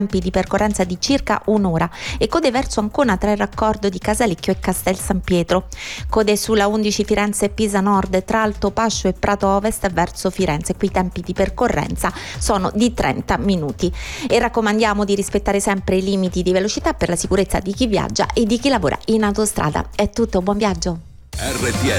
di percorrenza di circa un'ora e code verso Ancona tra il raccordo di Casalecchio e Castel San Pietro. Code sulla 11 Firenze e Pisa Nord tra Altopascio e Prato Ovest verso Firenze. Qui i tempi di percorrenza sono di 30 minuti. E raccomandiamo di rispettare sempre i limiti di velocità per la sicurezza di chi viaggia e di chi lavora in autostrada. È tutto, buon viaggio. RTL